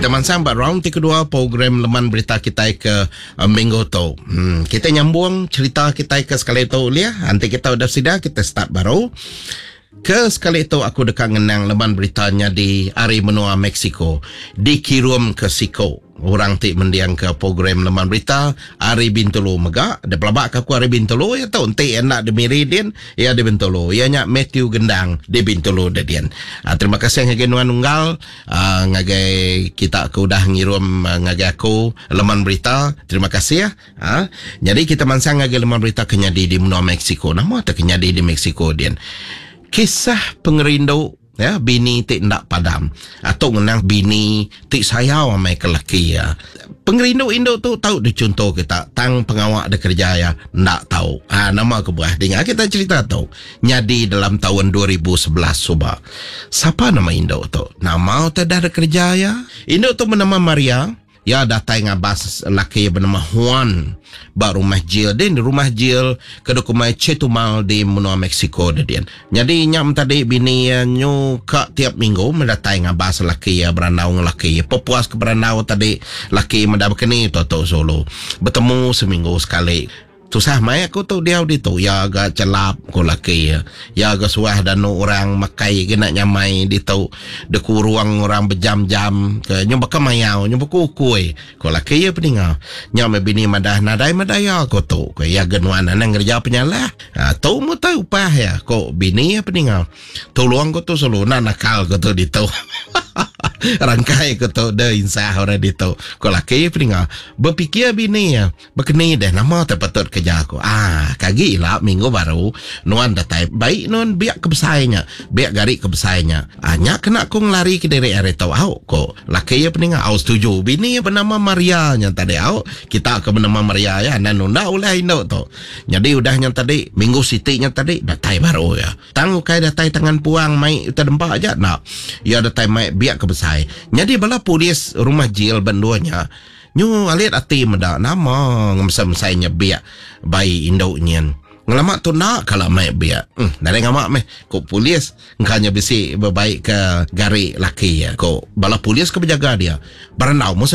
kita mansang round kedua program Leman Berita kita ke minggu tu. Kita nyambung cerita kita ke sekali tu liah. Nanti kita udah sudah kita start baru. Ke sekali itu aku dekat ngenang leman beritanya di Ari Benua Mexico dikirim ke Siko. Orang tik mendiang ke program leman berita Ari Bintulu megak ada pelabak ke aku Ari Bintulu ya tahu entik enak de Miridin ya de Bintulu ya nyak Matthew Gendang de Bintulu dadian. Terima kasih ngagai nuan unggal ngagai kita aku udah ngirim ngagai aku leman berita. Terima kasih ya. Jadi kita mansang ngagai leman berita kenyadi di Benua Mexico. Nama tak kenyadi di Mexico dian. Kisah pengerindu ya bini tik ndak padam atau ngenang bini tik sayau amai kelaki ya. Pengerindu Indo tu tahu dicontoh kita tang pengawak de kerja ya ndak tahu. Nama aku buah dengar kita cerita tu. Nyadi dalam tahun 2011 suba. Siapa nama Indo tu? Nama tu dah ada kerja ya. Indo tu bernama Maria. Ya datang ngabas laki bernama Juan ba rumah jil din rumah jil kedokumai Chetumal di Benua Mexico dadian. Jadi nyam tadi bini nyu ka tiap minggu mendatai ngabas laki ya berandau laki pepuas ke berandau tadi laki mendak kini toto solo bertemu seminggu sekali. Tusah mai aku tu dia di tu ya agak celap ko laki ya agak suah dan orang makai kena nyamai di tu de ruang orang berjam-jam ke nyoba ka mayau nyoba kuy ko laki ya peninga nyam bini madah nadai madaya ko tu ko ya genuan nang kerja penyalah tu mu tahu upah ya ko bini ya peninga tolong ko tu solo nakal ko tu di tu rangkai ko tu de insah orang di tu ko laki peninga berfikir bini ya berkeni dah nama terpatut kerja aku. Kagi lah minggu baru nuan datai baik nuan biak kebesainya biak garik kebesainya nyak kena aku ngelari ke dari area tau au ko laki ya peninga au setuju bini ya bernama Maria nya tadi au kita ke bernama Maria ya nan nunda ulah Indo tu jadi udah nya tadi minggu siti nya tadi datai baru ya tang kai datai tangan puang mai terdempak aja nak ya datai mai biak kebesai jadi bala polis rumah jil banduanya nyu alit ati meda nama ngemsam-mesainya biak bayi Indo nyen ngelamak tu nak kalau mai biak dari ngamak meh ko polis ngkanya bisi berbaik ke gari laki ya ko bala polis ke berjaga dia barandau